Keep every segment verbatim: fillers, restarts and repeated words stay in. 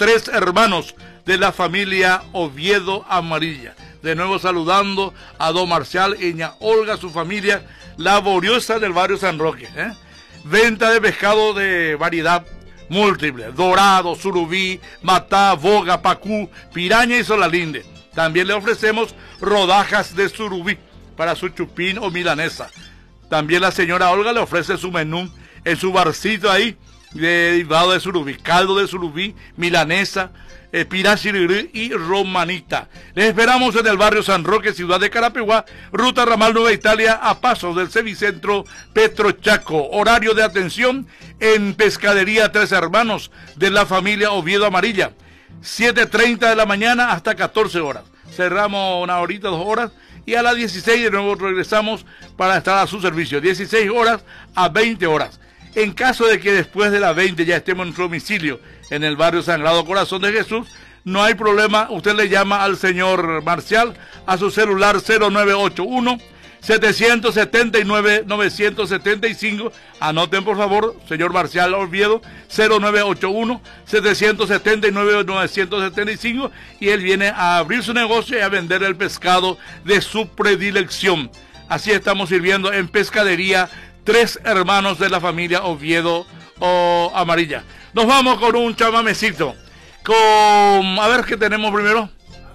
tres hermanos de la familia Oviedo Amarilla. De nuevo saludando a don Marcial y ña Olga, su familia laboriosa del barrio San Roque. ¿eh? Venta de pescado de variedad múltiple: dorado, surubí, matá, boga, pacú, piraña y solalinde. También le ofrecemos rodajas de surubí para su chupín o milanesa. También la señora Olga le ofrece su menú en su barcito ahí, derivado de surubí, caldo de surubí, milanesa, eh, pirachiriri y romanita. Les esperamos en el barrio San Roque, ciudad de Carapeguá, ruta ramal Nueva Italia, a pasos del Semicentro Petrochaco. Horario de atención en Pescadería Tres Hermanos de la familia Oviedo Amarilla, siete treinta de la mañana hasta catorce horas. Cerramos una horita, dos horas, y a las dieciséis de nuevo regresamos para estar a su servicio, dieciséis horas a veinte horas. En caso de que después de las veinte ya estemos en nuestro domicilio en el barrio Sagrado Corazón de Jesús, no hay problema, usted le llama al señor Marcial a su celular cero nueve ocho uno, siete siete nueve, nueve siete cinco, anoten por favor, señor Marcial Oviedo, cero nueve ocho uno, siete siete nueve, nueve siete cinco, y él viene a abrir su negocio y a vender el pescado de su predilección. Así estamos sirviendo en Pescadería Tres Hermanos de la familia Oviedo o Amarilla. Nos vamos con un chamamecito. Con, a ver qué tenemos primero.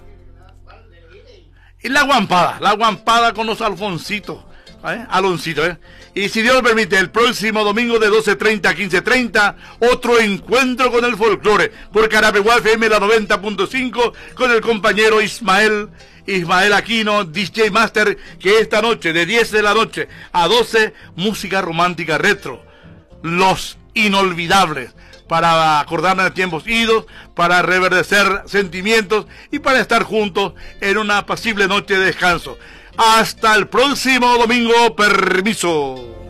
Y la guampada, la guampada con los Alfoncitos, ¿eh? Aloncito, ¿eh? Y si Dios lo permite, el próximo domingo de doce treinta a quince treinta, otro encuentro con el folclore, por Carapeguá F M la noventa punto cinco, con el compañero Ismael, Ismael Aquino, D J Master, que esta noche, de diez de la noche a doce, música romántica retro, los inolvidables, para acordarnos de tiempos idos, para reverdecer sentimientos y para estar juntos en una apacible noche de descanso. Hasta el próximo domingo, permiso.